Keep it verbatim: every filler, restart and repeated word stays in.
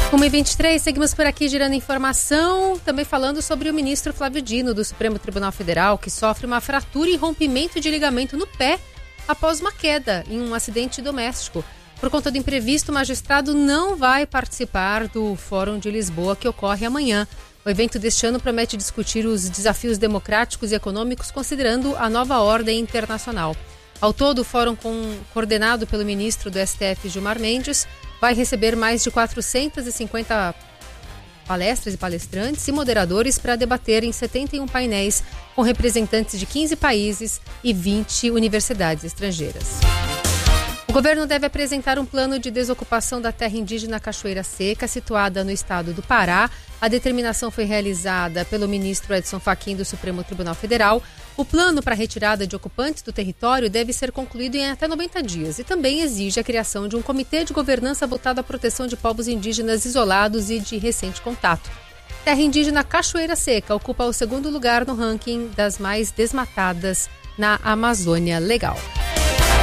uma e vinte e três, seguimos por aqui girando informação, também falando sobre o ministro Flávio Dino do Supremo Tribunal Federal, que sofre uma fratura e rompimento de ligamento no pé após uma queda em um acidente doméstico. Por conta do imprevisto, o magistrado não vai participar do Fórum de Lisboa, que ocorre amanhã. O evento deste ano promete discutir os desafios democráticos e econômicos, considerando a nova ordem internacional. Ao todo, o fórum com, coordenado pelo ministro do S T F, Gilmar Mendes, vai receber mais de quatrocentas e cinquenta palestras e palestrantes e moderadores para debater em setenta e um painéis com representantes de quinze países e vinte universidades estrangeiras. O governo deve apresentar um plano de desocupação da terra indígena Cachoeira Seca, situada no estado do Pará. A determinação foi realizada pelo ministro Edson Fachin do Supremo Tribunal Federal. O plano para a retirada de ocupantes do território deve ser concluído em até noventa dias e também exige a criação de um comitê de governança voltado à proteção de povos indígenas isolados e de recente contato. Terra indígena Cachoeira Seca ocupa o segundo lugar no ranking das mais desmatadas na Amazônia Legal.